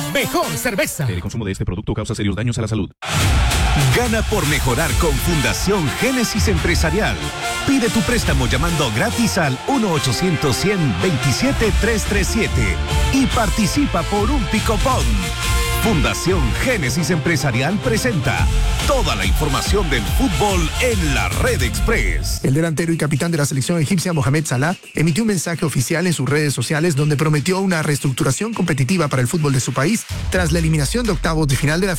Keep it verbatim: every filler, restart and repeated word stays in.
mejor cerveza. El consumo de este producto causa serios daños a la salud. Gana por mejorar con Fundación Génesis Empresarial. Pide tu préstamo llamando gratis al uno ochocientos cien veintisiete trescientos treinta y siete y participa por un Picopón. Fundación Génesis Empresarial presenta toda la información del fútbol en la Red Express. El delantero y capitán de la selección egipcia Mohamed Salah emitió un mensaje oficial en sus redes sociales donde prometió una reestructuración competitiva para el fútbol de su país tras la eliminación de octavos de final de la